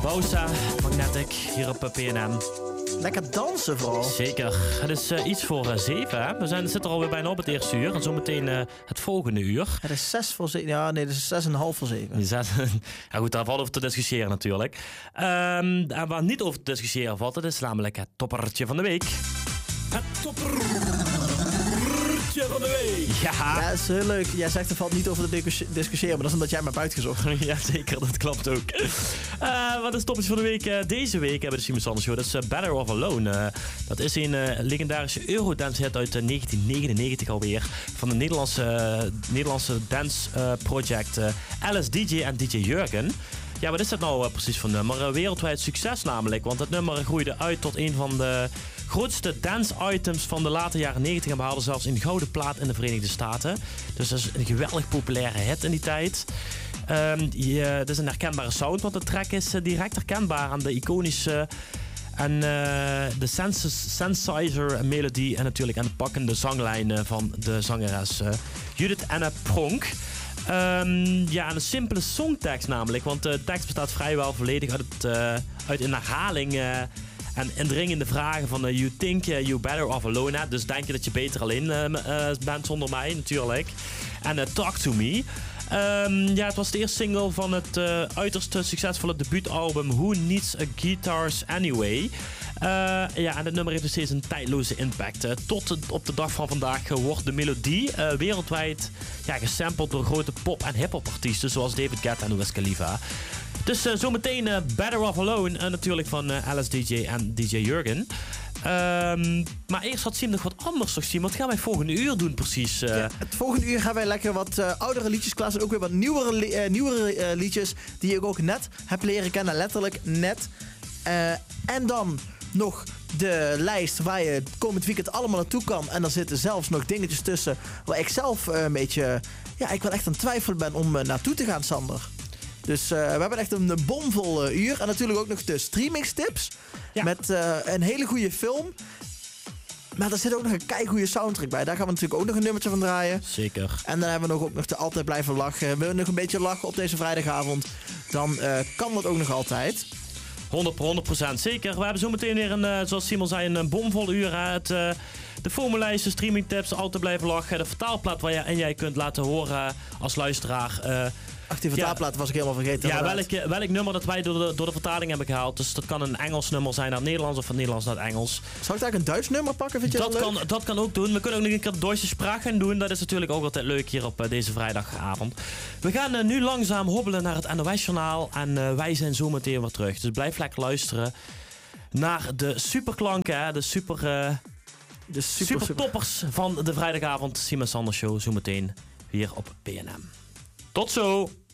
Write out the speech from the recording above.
Bousa, Magnetic, hier op PNM. Lekker dansen vooral. Zeker. Het is iets voor 7. Hè? We zitten er alweer bijna op het eerste uur. En zometeen het volgende uur. Het is 6 voor 7. Ja, nee, het is 6,5 voor 7. Ja goed, daar valt over te discussiëren natuurlijk. En waar niet over te discussiëren valt, dat is namelijk het toppertje van de week. Het toppertje van de week. Ja, dat is heel leuk. Jij zegt er valt niet over te discussiëren, maar dat is omdat jij me hebt uitgezocht. Ja, zeker. Dat klopt ook. Wat is het toppertje van de week? Deze week hebben we de Simon Sanders Show. Dat is Better Off Alone. Dat is een legendarische Eurodance hit uit 1999 alweer. Van de Nederlandse dance project LSDJ en DJ Jurgen. Ja, wat is dat nou precies voor nummer? Wereldwijd succes namelijk. Want het nummer groeide uit tot een van de grootste dance-items van de late jaren 90 en behaalde zelfs een gouden plaat in de Verenigde Staten. Dus dat is een geweldig populaire hit in die tijd. Het is een herkenbare sound, want de track is direct herkenbaar aan de iconische en de synthesizer melodie en natuurlijk aan de pakkende zanglijn van de zangeres Judith Anne Pronk. Ja, een simpele songtekst namelijk, want de tekst bestaat vrijwel volledig uit een herhaling en indringende vragen van you think you better off alone. Dus denk je dat je beter alleen bent zonder mij natuurlijk. En Talk to Me. Ja, het was de eerste single van het uiterst succesvolle debuutalbum Who Needs a Guitars Anyway. Ja, en het nummer heeft dus steeds een tijdloze impact. Tot op de dag van vandaag wordt de melodie wereldwijd gesampled door grote pop- en hip-hop artiesten zoals David Guetta en Wiz Khalifa. Dus zometeen Better Off Alone natuurlijk van LSDJ en DJ Jurgen. Maar eerst had Sim nog wat anders nog zien. Wat gaan wij volgende uur doen precies? Ja, het volgende uur gaan wij lekker wat oudere liedjes klaassen. Ook weer wat nieuwere liedjes die ik ook net heb leren kennen. Letterlijk net. En dan nog de lijst waar je komend weekend allemaal naartoe kan. En daar zitten zelfs nog dingetjes tussen waar ik zelf een beetje... Ja, ik wel echt aan het twijfelen ben om naartoe te gaan, Sander. Dus we hebben echt een bomvol uur. En natuurlijk ook nog de streamingstips. Ja. Met een hele goede film. Maar er zit ook nog een keigoede soundtrack bij. Daar gaan we natuurlijk ook nog een nummertje van draaien. Zeker. En dan hebben we ook nog te altijd blijven lachen. Wil je nog een beetje lachen op deze vrijdagavond? Dan kan dat ook nog altijd. 100% zeker. We hebben zo meteen weer zoals Simon zei, een bomvol uur. De formulijsten, streamingtips, altijd blijven lachen. De vertaalplaat waar jij kunt laten horen als luisteraar. Ach, die vertaalplaat was ik helemaal vergeten. Ja, welk nummer dat wij door de vertaling hebben gehaald. Dus dat kan een Engels nummer zijn naar het Nederlands of van Nederlands naar het Engels. Zou ik eigenlijk een Duits nummer pakken? Vind je dat leuk? Dat kan ook doen. We kunnen ook nog een keer de Duitse spraak gaan doen. Dat is natuurlijk ook altijd leuk hier op deze vrijdagavond. We gaan nu langzaam hobbelen naar het NOS-journaal. En wij zijn zo meteen weer terug. Dus blijf lekker luisteren naar de superklanken. Hè? De super toppers van de vrijdagavond Simon Sanders Show. Zo meteen weer op PNM. Tot zo!